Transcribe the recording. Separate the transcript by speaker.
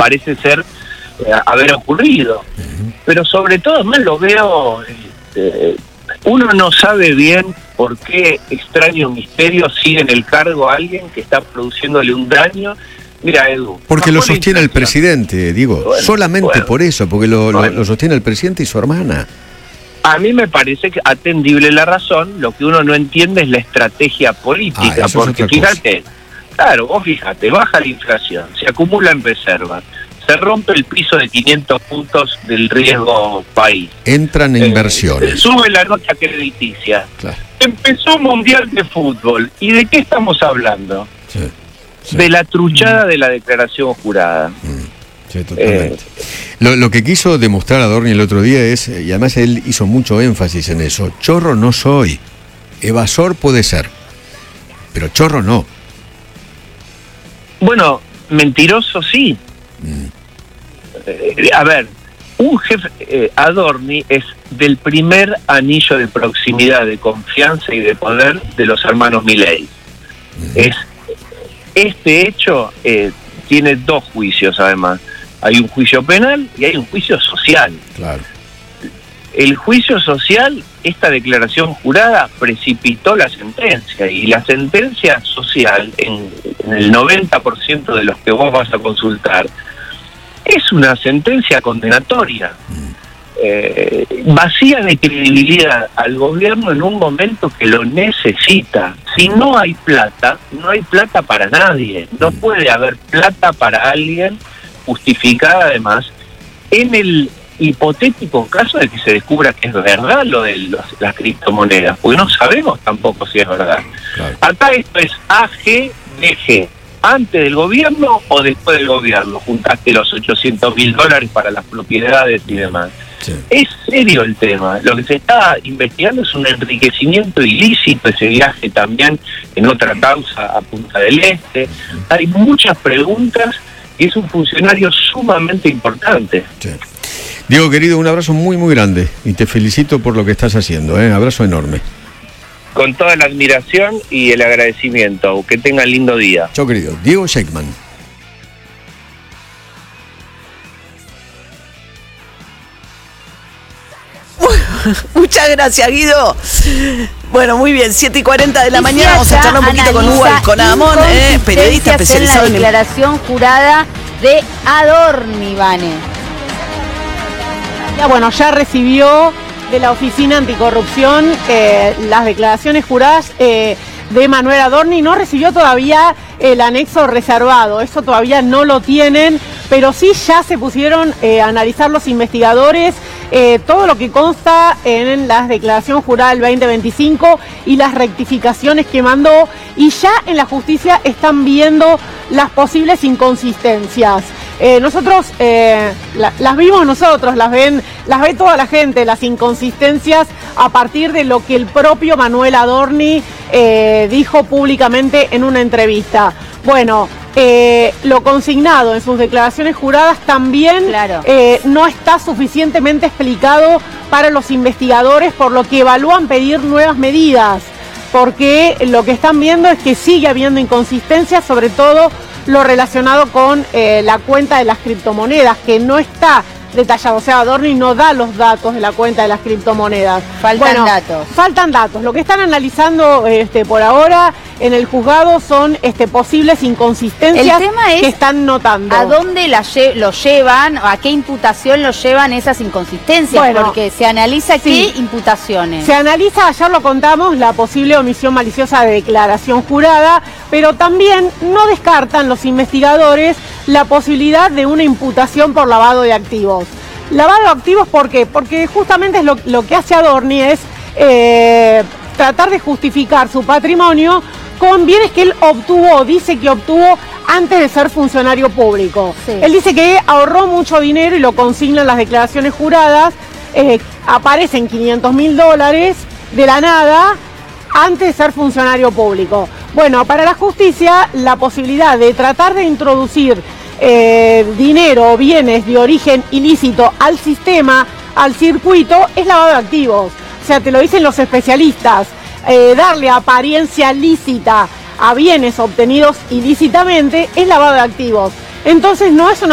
Speaker 1: parece ser haber ocurrido. Pero sobre todo más lo veo, uno no sabe bien por qué extraño misterio sigue en el cargo a alguien que está produciéndole un daño. Mira, Edu,
Speaker 2: porque lo sostiene el presidente, digo, solamente por eso, porque lo sostiene el presidente y su hermana.
Speaker 1: A mí me parece que atendible la razón, lo que uno no entiende es la estrategia política, porque fíjate, claro, vos fíjate, baja la inflación, se acumula en reservas, se rompe el piso de 500 puntos del riesgo país.
Speaker 2: Entran inversiones.
Speaker 1: Sube la nota crediticia.
Speaker 2: Claro.
Speaker 1: Empezó un mundial de fútbol. ¿Y de qué estamos hablando?
Speaker 2: Sí.
Speaker 1: De la truchada de la declaración jurada.
Speaker 2: Sí, totalmente. Lo que quiso demostrar Adorni el otro día es, y además él hizo mucho énfasis en eso, chorro no soy, evasor puede ser, pero chorro no.
Speaker 1: Bueno, mentiroso sí. A ver, un jefe, Adorni es del primer anillo de proximidad, de confianza y de poder de los hermanos Milei. Este hecho tiene dos juicios además. Hay un juicio penal y hay un juicio social. Claro. El juicio social, esta declaración jurada precipitó la sentencia, y la sentencia social, en el 90% de los que vos vas a consultar, es una sentencia condenatoria, vacía de credibilidad al gobierno en un momento que lo necesita. Si no hay plata, no hay plata para nadie. No puede haber plata para alguien justificada, además, en el hipotético caso de que se descubra que es verdad lo de las criptomonedas, porque no sabemos tampoco si es verdad. Claro. Acá esto es AGDG, antes del gobierno o después del gobierno, juntaste los $800.000 para las propiedades y demás. Sí. Es serio el tema. Lo que se está investigando es un enriquecimiento ilícito, ese viaje también en otra causa a Punta del Este. Hay muchas preguntas y es un funcionario sumamente importante. Sí.
Speaker 2: Diego, querido, un abrazo muy, muy grande y te felicito por lo que estás haciendo. Abrazo enorme.
Speaker 1: Con toda la admiración y el agradecimiento. Que tengan lindo día.
Speaker 2: Chao, querido. Diego Scheckman.
Speaker 3: Muchas gracias, Guido. Bueno, muy bien, 7:40 de la mañana. Vamos a charlar un poquito con Hugo Alconadamón, periodista especializado
Speaker 4: en la declaración jurada de Adorni, Vane.
Speaker 5: Ya, bueno, ya recibió de la Oficina Anticorrupción las declaraciones juradas de Manuel Adorni. No recibió todavía el anexo reservado, eso todavía no lo tienen, pero sí ya se pusieron a analizar los investigadores todo lo que consta en las declaraciones juradas del 2025 y las rectificaciones que mandó, y ya en la justicia están viendo las posibles inconsistencias. Nosotros las vimos nosotros, las ve toda la gente, las inconsistencias a partir de lo que el propio Manuel Adorni dijo públicamente en una entrevista. Bueno, lo consignado en sus declaraciones juradas también no está suficientemente explicado para los investigadores, por lo que evalúan pedir nuevas medidas, porque lo que están viendo es que sigue habiendo inconsistencias, sobre todo lo relacionado con la cuenta de las criptomonedas, que no está detallado. O sea, Adorni no da los datos de la cuenta de las criptomonedas. Faltan datos. Lo que están analizando por ahora en el juzgado son posibles inconsistencias.
Speaker 4: El tema es
Speaker 5: que están notando.
Speaker 4: ¿A dónde lo llevan? ¿A qué imputación lo llevan esas inconsistencias? Bueno, porque se analiza qué imputaciones.
Speaker 5: Se analiza, ayer lo contamos, la posible omisión maliciosa de declaración jurada, pero también no descartan los investigadores la posibilidad de una imputación por lavado de activos. Lavado de activos, ¿por qué? Porque justamente es lo que hace Adorni es tratar de justificar su patrimonio con bienes que él dice que obtuvo antes de ser funcionario público. Sí. Él dice que ahorró mucho dinero y lo consigna en las declaraciones juradas, aparecen $500.000 de la nada antes de ser funcionario público. Bueno, para la justicia, la posibilidad de tratar de introducir dinero o bienes de origen ilícito al sistema, al circuito, es lavado de activos. O sea, te lo dicen los especialistas. Darle apariencia lícita a bienes obtenidos ilícitamente es lavado de activos. Entonces no es una